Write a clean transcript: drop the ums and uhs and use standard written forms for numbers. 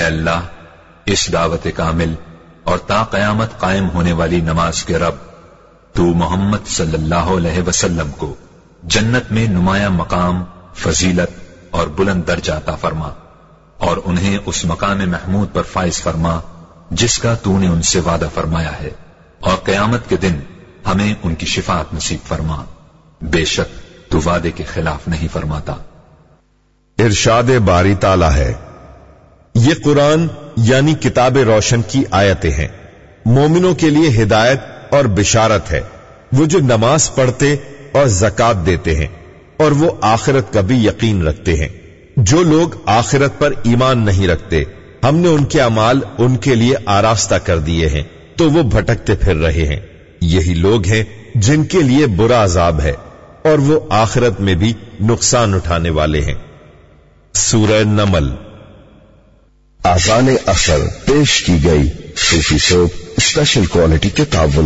اللہ، اس دعوت کامل اور تا قیامت قائم ہونے والی نماز کے رب، تو محمد صلی اللہ علیہ وسلم کو جنت میں نمایاں مقام، فضیلت اور بلند درجہ عطا فرما، اور انہیں اس مقام محمود پر فائز فرما جس کا تو نے ان سے وعدہ فرمایا ہے، اور قیامت کے دن ہمیں ان کی شفاعت نصیب فرما، بے شک تو وعدے کے خلاف نہیں فرماتا۔ ارشاد باری تعالی ہے، یہ قرآن یعنی کتاب روشن کی آیتیں ہیں، مومنوں کے لیے ہدایت اور بشارت ہے، وہ جو نماز پڑھتے اور زکات دیتے ہیں اور وہ آخرت کا بھی یقین رکھتے ہیں۔ جو لوگ آخرت پر ایمان نہیں رکھتے، ہم نے ان کے اعمال ان کے لیے آراستہ کر دیے ہیں تو وہ بھٹکتے پھر رہے ہیں۔ یہی لوگ ہیں جن کے لیے برا عذاب ہے اور وہ آخرت میں بھی نقصان اٹھانے والے ہیں۔ سورہ نمل۔ آذان اثر پیش کی گئی صوفی صوب اسپیشل کوالٹی کے تعاون